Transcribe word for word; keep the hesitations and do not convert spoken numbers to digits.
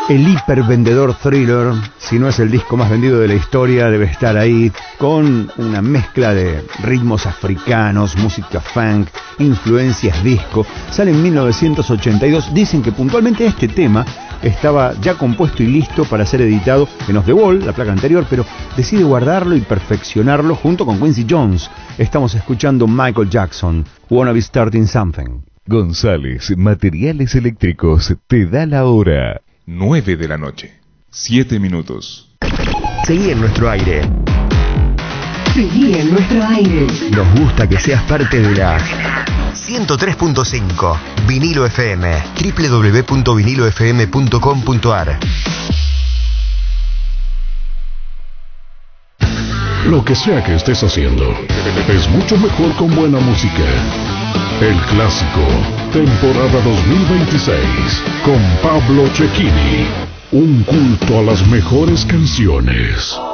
El hipervendedor Thriller, si no es el disco más vendido de la historia, debe estar ahí, con una mezcla de ritmos africanos, música funk, influencias disco. Sale en mil novecientos ochenta y dos. Dicen que puntualmente este tema estaba ya compuesto y listo para ser editado en Off the Wall, la placa anterior, pero decide guardarlo y perfeccionarlo junto con Quincy Jones. Estamos escuchando Michael Jackson, Wanna Be Starting Something. González Materiales Eléctricos te da la hora. nueve de la noche, siete minutos. Seguí en nuestro aire. Seguí en nuestro aire. Nos gusta que seas parte de la ciento tres punto cinco Vinilo F M, doble u doble u doble u punto vinilo f m punto com punto a r. Lo que sea que estés haciendo es mucho mejor con buena música. El Clásico, temporada dos mil veintiséis, con Pablo Cecchini. Un culto a las mejores canciones.